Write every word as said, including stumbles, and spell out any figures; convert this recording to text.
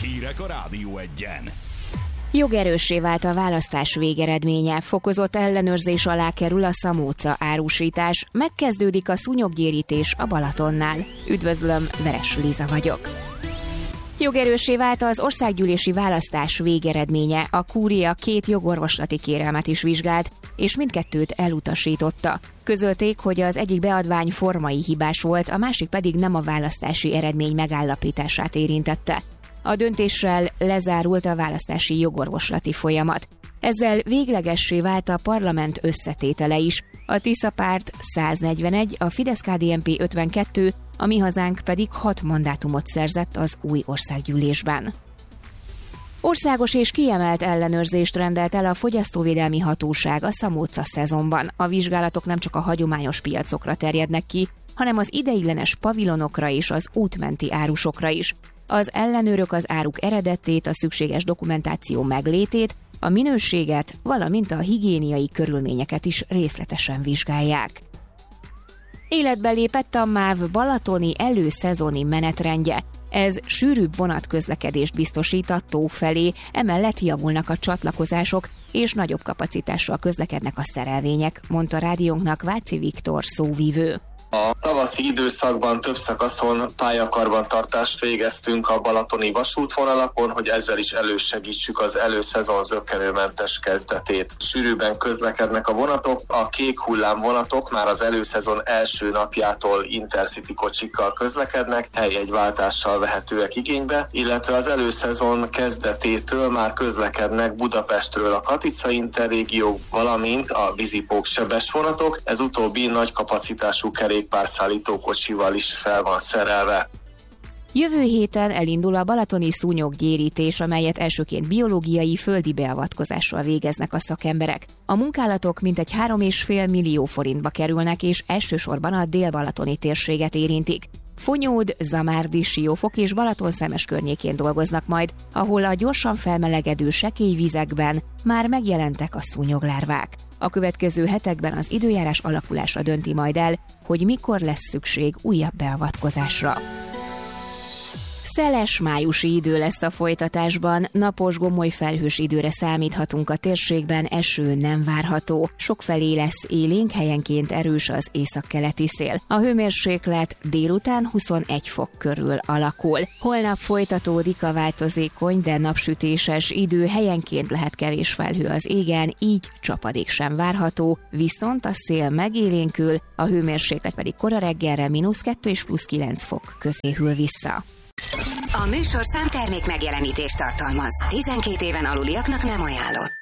Hírek a Rádió Egyen. Jogerőssé vált a választás végeredménye, fokozott ellenőrzés alá kerül a szamóca árusítás, megkezdődik a szúnyoggyérítés a Balatonnál. Üdvözlöm, Veres Liza vagyok. Jogerőssé vált az országgyűlési választás végeredménye, a kúria két jogorvoslati kérelmet is vizsgált, és mindkettőt elutasította. Közölték, hogy az egyik beadvány formai hibás volt, a másik pedig nem a választási eredmény megállapítását érintette. A döntéssel lezárult a választási jogorvoslati folyamat. Ezzel véglegessé vált a parlament összetétele is. A Tisza párt száznegyvenegy, a Fidesz-ká dé en pé ötvenkettő, a Mi Hazánk pedig hat mandátumot szerzett az új országgyűlésben. Országos és kiemelt ellenőrzést rendelt el a Fogyasztóvédelmi Hatóság a szamóca szezonban. A vizsgálatok nem csak a hagyományos piacokra terjednek ki, hanem az ideiglenes pavilonokra és az útmenti árusokra is. Az ellenőrök az áruk eredetét, a szükséges dokumentáció meglétét, a minőséget, valamint a higiéniai körülményeket is részletesen vizsgálják. Életbe lépett a MÁV balatoni előszezoni menetrendje. Ez sűrűbb vonatközlekedést biztosít a tó felé, emellett javulnak a csatlakozások, és nagyobb kapacitással közlekednek a szerelvények, mondta rádiónknak Váci Viktor szóvivő. A tavaszi időszakban több szakaszon pályakarbantartást végeztünk a balatoni vasútvonalakon, hogy ezzel is elősegítsük az előszezon zökkenőmentes kezdetét. Sűrűbben közlekednek a vonatok, a kék hullám vonatok már az előszezon első napjától Intercity kocsikkal közlekednek, helyjegyváltással vehetőek igénybe, illetve az előszezon kezdetétől már közlekednek Budapestről a Katica Interrégió, valamint a vízipók sebes vonatok, ez utóbbi nagy kapacitású kerék párszállító kocsival is fel van szerelve. Jövő héten elindul a balatoni szúnyoggyérítés, amelyet elsőként biológiai földi beavatkozással végeznek a szakemberek. A munkálatok mintegy három és fél millió forintba kerülnek, és elsősorban a dél-balatoni térséget érintik. Fonyód, Zamárdi, Siófok és Balaton-Szemes környékén dolgoznak majd, ahol a gyorsan felmelegedő sekély vizekben már megjelentek a szúnyoglárvák. A következő hetekben az időjárás alakulása dönti majd el, hogy mikor lesz szükség újabb beavatkozásra. Szeles májusi idő lesz a folytatásban, napos, gomoly felhős időre számíthatunk a térségben, eső nem várható. Sokfelé lesz élénk, helyenként erős az északkeleti szél. A hőmérséklet délután huszonegy fok körül alakul. Holnap folytatódik a változékony, de napsütéses idő, helyenként lehet kevés felhő az égen, így csapadék sem várható, viszont a szél megélénkül, a hőmérséklet pedig kora reggelre mínusz kettő és plusz kilenc fok közé hűl vissza. A műsorszám termék megjelenítést tartalmaz. tizenkét éven aluliaknak nem ajánlott.